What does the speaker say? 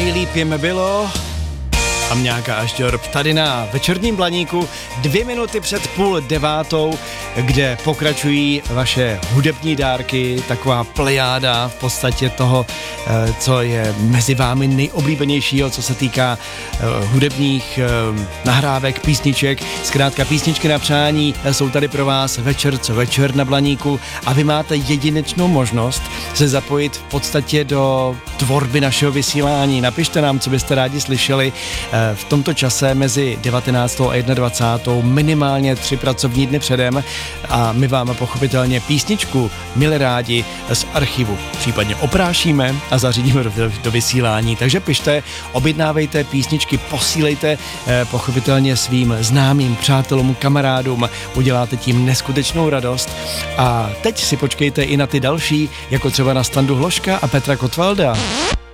nejlíp jim bylo. Amňáka a Žďorb tady na Večerním Blaníku 2 minuty před 8:30, kde pokračují vaše hudební dárky, taková plejáda v podstatě toho, co je mezi vámi nejoblíbenějšího, co se týká hudebních nahrávek, písniček. Zkrátka písničky na přání jsou tady pro vás večer co večer na Blaníku a vy máte jedinečnou možnost se zapojit v podstatě do tvorby našeho vysílání. Napište nám, co byste rádi slyšeli v tomto čase mezi 19. a 21. minimálně 3 pracovní dny předem a my vám pochopitelně písničku milé rádi z archivu případně oprášíme a zařídíme do vysílání. Takže pište, objednávejte písničky, posílejte pochopitelně svým známým, přátelům, kamarádům, uděláte tím neskutečnou radost a teď si počkejte i na ty další, jako třeba na Standu Hloška a Petra Kotvalda.